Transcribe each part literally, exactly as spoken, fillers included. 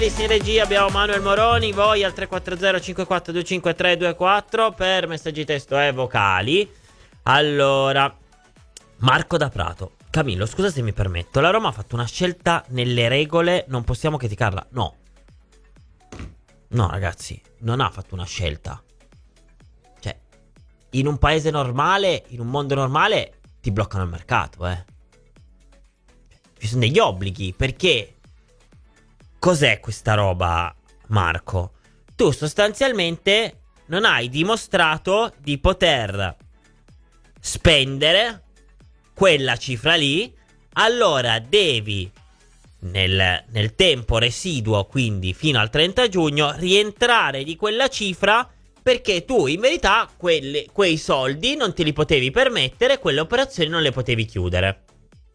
In regia abbiamo Manuel Moroni, voi al tre quattro zero cinque quattro due cinque tre due quattro per messaggi testo e vocali. Allora, Marco da Prato. Camillo, scusa se mi permetto, la Roma ha fatto una scelta nelle regole, non possiamo criticarla. No. No ragazzi, non ha fatto una scelta. Cioè, in un paese normale, in un mondo normale, ti bloccano il mercato, eh. Ci sono degli obblighi, perché... Cos'è questa roba, Marco? Tu sostanzialmente non hai dimostrato di poter spendere quella cifra lì, allora devi, nel, nel tempo residuo, quindi fino al trenta giugno, rientrare di quella cifra, perché tu in verità quelle, quei soldi non te li potevi permettere, quelle operazioni non le potevi chiudere.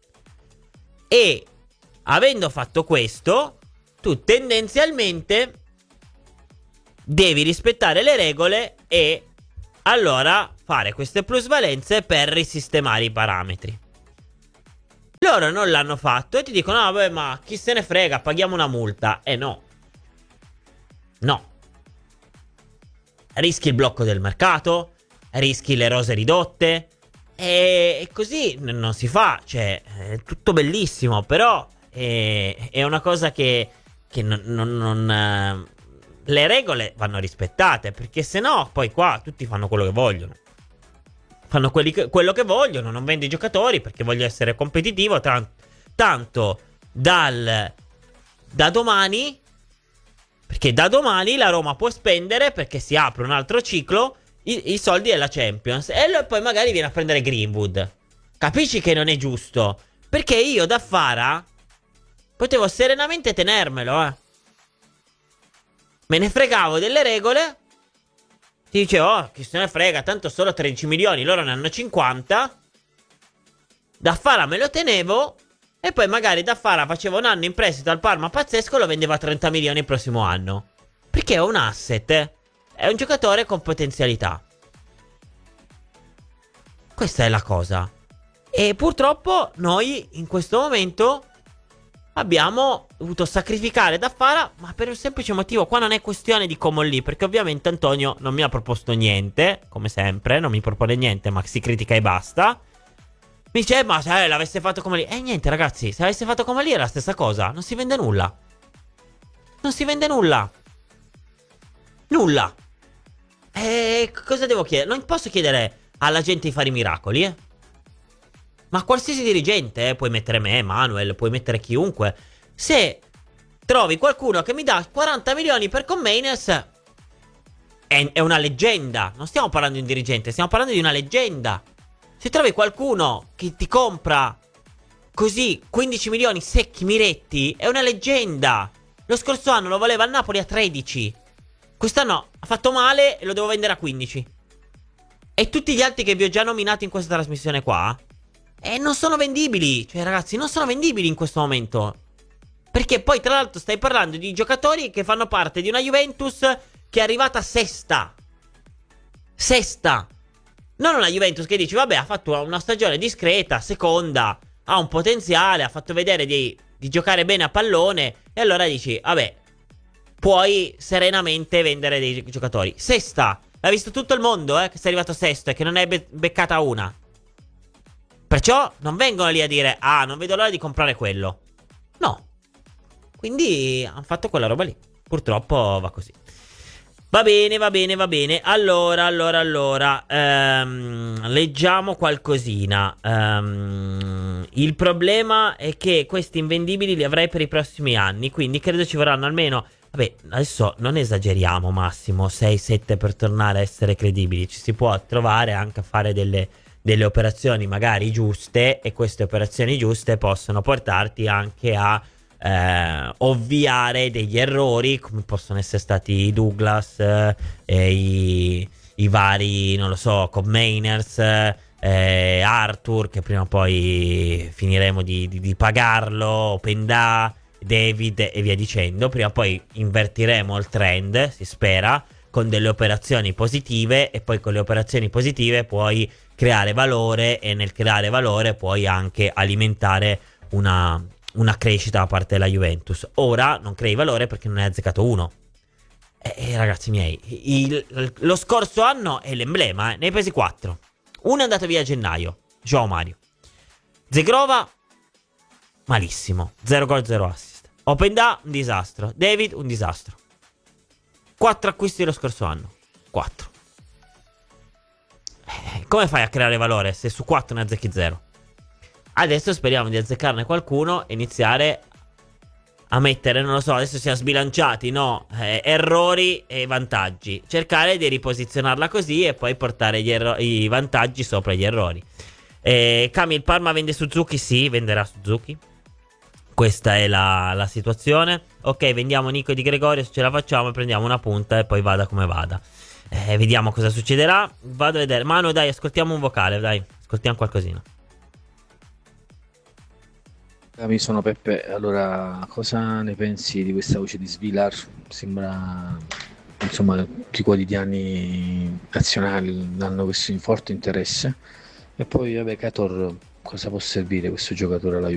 E avendo fatto questo... tu tendenzialmente devi rispettare le regole e allora fare queste plusvalenze per risistemare i parametri. Loro non l'hanno fatto e ti dicono: no, vabbè, ma chi se ne frega, paghiamo una multa. E eh no. No. Rischi il blocco del mercato, rischi le rose ridotte e, e così non si fa. Cioè, è tutto bellissimo, però è, è una cosa che... che non, non, non eh, le regole vanno rispettate, perché se no poi qua tutti fanno quello che vogliono, fanno quelli che, quello che vogliono, non vendo i giocatori perché voglio essere competitivo, tra, tanto dal da domani, perché da domani la Roma può spendere, perché si apre un altro ciclo, i, i soldi della Champions, e poi magari viene a prendere Greenwood. Capisci che non è giusto? Perché io da Fara potevo serenamente tenermelo, eh. Me ne fregavo delle regole. Ti dicevo: oh, chi se ne frega, tanto solo tredici milioni, loro ne hanno cinquanta. Da Fara me lo tenevo. E poi magari da Fara facevo un anno in prestito al Parma pazzesco, lo vendeva a trenta milioni il prossimo anno. Perché è un asset, eh. È un giocatore con potenzialità. Questa è la cosa. E purtroppo noi in questo momento abbiamo dovuto sacrificare da Fara, ma per un semplice motivo. Qua non è questione di Comolli, perché ovviamente Antonio non mi ha proposto niente, come sempre, non mi propone niente, ma si critica e basta. Mi dice: eh, ma se l'avesse fatto Comolli... Eh niente ragazzi, se l'avesse fatto Comolli era la stessa cosa, non si vende nulla. Non si vende nulla. Nulla. E cosa devo chiedere? Non posso chiedere alla gente di fare i miracoli, eh. Ma qualsiasi dirigente, eh, puoi mettere me, Manuel, puoi mettere chiunque. Se trovi qualcuno che mi dà quaranta milioni per Conmainers, è, è una leggenda. Non stiamo parlando di un dirigente, stiamo parlando di una leggenda. Se trovi qualcuno che ti compra così quindici milioni secchi miretti, è una leggenda. Lo scorso anno lo voleva a Napoli a tredici. Quest'anno ha fatto male e lo devo vendere a quindici. E tutti gli altri che vi ho già nominato in questa trasmissione qua, e non sono vendibili. Cioè ragazzi, non sono vendibili in questo momento. Perché poi tra l'altro stai parlando di giocatori che fanno parte di una Juventus che è arrivata sesta. Sesta. Non una Juventus che dici: vabbè, ha fatto una stagione discreta, seconda, ha un potenziale, ha fatto vedere di, di giocare bene a pallone, e allora dici: vabbè, puoi serenamente vendere dei giocatori. Sesta. L'ha visto tutto il mondo, eh, che sei arrivato sesto e che non ne hai be- beccata una. Perciò non vengono lì a dire: ah, non vedo l'ora di comprare quello. No. Quindi hanno fatto quella roba lì. Purtroppo va così. Va bene, va bene, va bene. Allora, allora, allora ehm, leggiamo qualcosina. ehm, Il problema è che questi invendibili li avrai per i prossimi anni, quindi credo ci vorranno almeno... Vabbè, adesso non esageriamo, massimo sei sette per tornare a essere credibili. Ci si può trovare anche a fare delle... delle operazioni magari giuste, e queste operazioni giuste possono portarti anche a eh, ovviare degli errori, come possono essere stati i Douglas, eh, e i, i vari, non lo so, Conmainers, eh, Arthur, che prima o poi finiremo di, di, di pagarlo, Openda, David e via dicendo. Prima o poi invertiremo il trend, si spera, con delle operazioni positive, e poi con le operazioni positive puoi creare valore, e nel creare valore puoi anche alimentare una, una crescita da parte della Juventus. Ora non crei valore perché non ne hai azzeccato uno. E eh, ragazzi miei, il, il, lo scorso anno è l'emblema, eh, ne hai presi quattro. Uno è andato via a gennaio, Joao Mario. Zegrova, malissimo, zero gol, zero assist. Openda, un disastro. David, un disastro. quattro acquisti lo scorso anno. quattro. Eh, come fai a creare valore se su quattro ne azzecchi zero? Adesso speriamo di azzeccarne qualcuno e iniziare a mettere, non lo so, adesso siamo sbilanciati, no? Eh, errori e vantaggi. Cercare di riposizionarla così e poi portare gli erro- i vantaggi sopra gli errori. Eh, Kami, il Parma vende Suzuki? Sì, venderà Suzuki. Questa è la, la situazione. Ok, vendiamo Nico Di Gregorio, se ce la facciamo prendiamo una punta e poi vada come vada. Eh, vediamo cosa succederà. Vado a vedere. Manu, dai, ascoltiamo un vocale, dai. Ascoltiamo qualcosina. Mi sono Peppe, allora cosa ne pensi di questa voce di Svilar? Sembra, insomma, tutti i quotidiani nazionali danno questo forte interesse. E poi, vabbè, Cator, cosa può servire questo giocatore alla Juve?